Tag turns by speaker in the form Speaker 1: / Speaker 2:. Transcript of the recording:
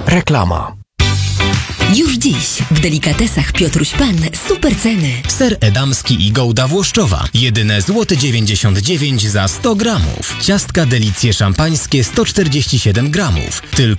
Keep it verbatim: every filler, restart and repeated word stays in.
Speaker 1: Reklama.
Speaker 2: Już dziś w delikatesach Piotruś Pan super ceny.
Speaker 3: Ser edamski i gołda włoszczowa. Jedyne złoty dziewięćdziesiąt dziewięć za sto gramów. Ciastka delicje szampańskie sto czterdzieści siedem gramów. Tylko